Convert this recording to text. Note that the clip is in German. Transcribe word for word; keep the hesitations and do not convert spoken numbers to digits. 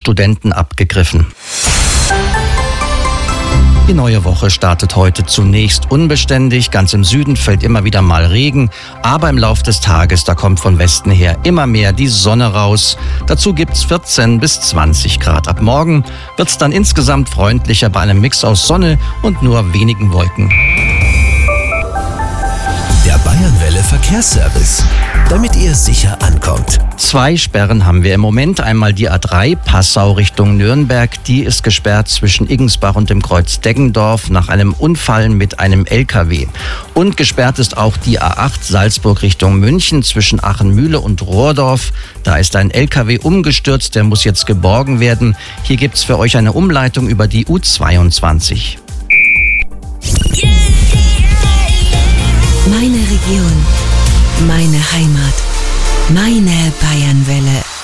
Studenten abgegriffen. Die neue Woche startet heute zunächst unbeständig. Ganz im Süden fällt immer wieder mal Regen. Aber im Lauf des Tages, da kommt von Westen her immer mehr die Sonne raus. Dazu gibt's vierzehn bis zwanzig Grad. Ab morgen wird's dann insgesamt freundlicher bei einem Mix aus Sonne und nur wenigen Wolken. Der Bayernwelle Verkehrsservice, damit ihr sicher ankommt. Zwei Sperren haben wir im Moment. Einmal die A drei Passau Richtung Nürnberg. Die ist gesperrt zwischen Iggensbach und dem Kreuz Deggendorf nach einem Unfall mit einem L K W. Und gesperrt ist auch die A acht Salzburg Richtung München zwischen Achenmühle und Rohrdorf. Da ist ein L K W umgestürzt, der muss jetzt geborgen werden. Hier gibt's für euch eine Umleitung über die U zweiundzwanzig. Meine Region, meine Heimat, meine Bayernwelle.